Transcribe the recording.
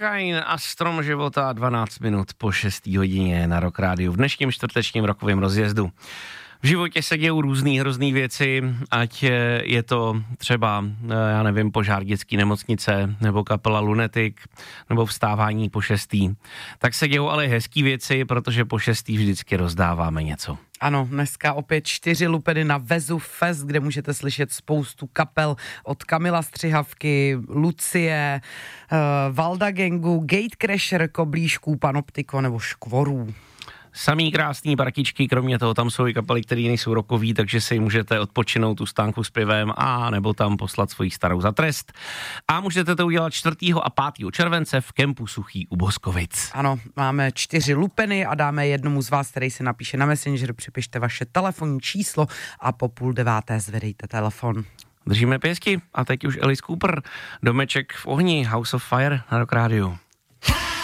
Rammstein a Strom života 12 minut po 6. hodině na Rock Rádiu v dnešním čtvrtečním rokovém rozjezdu. V životě se dějou různý hrozný věci, ať je to třeba, já nevím, požár dětské nemocnice, nebo kapela Lunatic, nebo vstávání po 6. Tak se dějou ale hezký věci, protože po 6. vždycky rozdáváme něco. Ano, dneska opět 4 lupeny na Vezu Fest, kde můžete slyšet spoustu kapel od Kamila Střihavky, Lucie, Valda Gangu, Gatecrasher, Koblížků, Panoptiko nebo Škvorů. Samý krásný partičky, kromě toho tam jsou i kapely, které nejsou rokový, takže si můžete odpočinout u stánku s pivem a nebo tam poslat svoji starou za trest. A můžete to udělat 4. a 5. července v kempu Suchý u Boskovic. Ano, máme 4 lupeny a dáme jednomu z vás, který se napíše na Messenger, připište vaše telefonní číslo a po 8:30 zvedejte telefon. Držíme pěstí a teď už Alice Cooper, Domeček v ohni, House of Fire na Rock Rádiu.